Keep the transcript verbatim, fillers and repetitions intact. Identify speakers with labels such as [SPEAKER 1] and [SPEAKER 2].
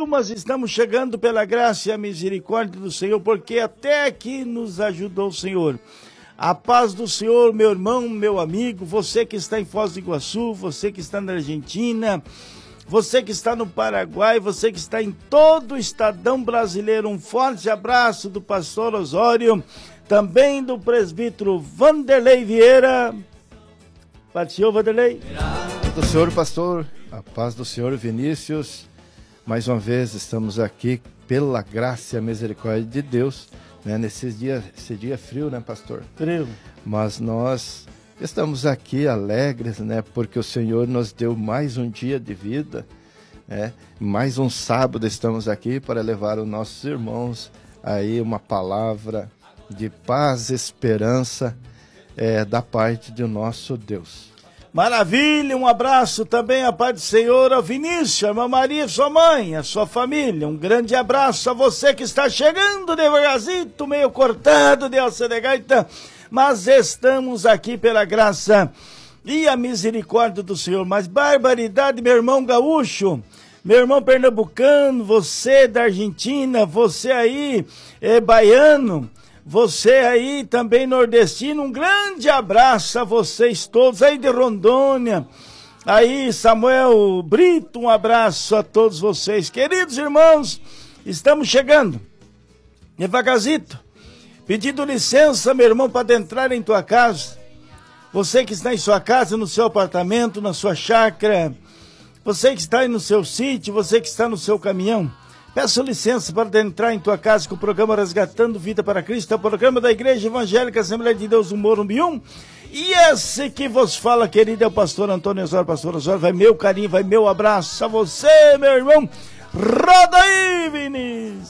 [SPEAKER 1] mas estamos chegando pela graça e a misericórdia do Senhor, porque até aqui nos ajudou o Senhor. A paz do Senhor, meu irmão, meu amigo, você que está em Foz do Iguaçu, você que está na Argentina, você que está no Paraguai, você que está em todo o estadão brasileiro, um forte abraço do pastor Osório, também do presbítero Vanderlei Vieira. Paz do Senhor, Vanderlei.
[SPEAKER 2] Paz do Senhor, pastor, a paz do Senhor, Vinícius. Mais uma vez estamos aqui pela graça e a misericórdia de Deus, né? Nesse dia, esse dia frio, né, pastor?
[SPEAKER 1] Frio.
[SPEAKER 2] Mas nós estamos aqui alegres, né? Porque o Senhor nos deu mais um dia de vida, né? Mais um sábado estamos aqui para levar aos nossos irmãos aí uma palavra de paz e esperança é, da parte do nosso Deus.
[SPEAKER 1] Maravilha, um abraço também à paz do Senhor, ao Vinícius, a irmã Maria, sua mãe, a sua família. Um grande abraço a você que está chegando devagarzinho, meio cortado de Alcedegaita, mas estamos aqui pela graça e a misericórdia do Senhor. Mas barbaridade, meu irmão gaúcho, meu irmão pernambucano, você da Argentina, você aí é baiano, você aí também nordestino, um grande abraço a vocês todos aí de Rondônia, aí Samuel Brito, um abraço a todos vocês, queridos irmãos, estamos chegando, devagarzito, pedindo licença, meu irmão, para adentrar em tua casa, você que está em sua casa, no seu apartamento, na sua chácara, você que está aí no seu sítio, você que está no seu caminhão, peço licença para entrar em tua casa com o programa Resgatando Vida para Cristo, é o programa da Igreja Evangélica Assembleia de Deus do Morumbi um. E esse que vos fala, querido, é o pastor Antônio Osório. Pastor Osório, vai meu carinho, vai meu abraço a você, meu irmão. Roda aí, Vinícius.